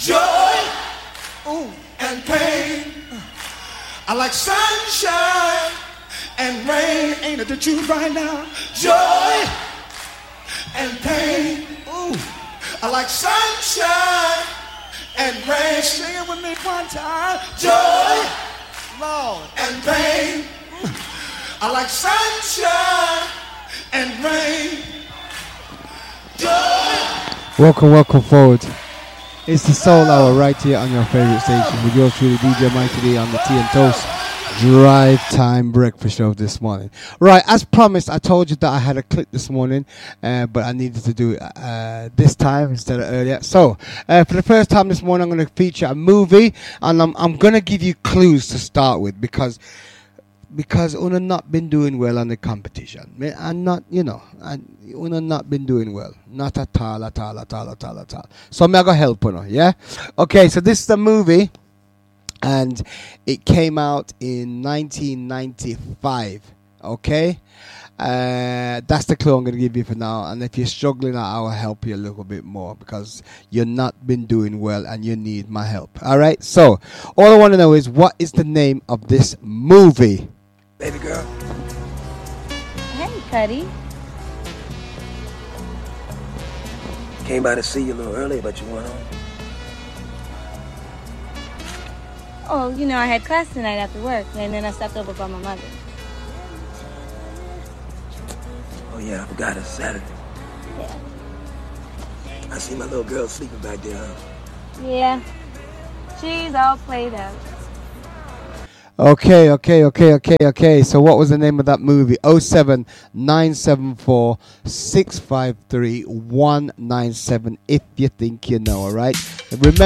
joy, ooh, and pain. I like sunshine and rain. Ain't it the truth right now? Joy and pain. Ooh, I like sunshine and rain. Sing it with me one time. Joy, Lord, and pain. I like sunshine and rain. Joy. Welcome forward. It's the Soul Hour right here on your favorite station with yours truly, DJ Mike, today on the Tea and Toast Drive Time Breakfast Show this morning. Right, as promised, I told you that I had a clip this morning, but I needed to do it this time instead of earlier. So, for the first time this morning, I'm going to feature a movie, and I'm going to give you clues to start with because Una not been doing well on the competition. And not, Una not been doing well. Not at all. So I'm going to help Una, yeah? Okay, so this is the movie, and it came out in 1995, okay? That's the clue I'm going to give you for now. And if you're struggling, I will help you a little bit more because you're not been doing well and you need my help. All right? So, all I want to know is, what is the name of this movie? Baby girl. Hey, Cuddy. Came by to see you a little earlier, but you went home. Oh, I had class tonight after work, and then I stopped over by my mother. Oh, yeah, I forgot it's Saturday. Yeah. I see my little girl sleeping back there, huh? Yeah. She's all played out. Okay. So what was the name of that movie? 07974 653 197 if you think you know, all right? Remember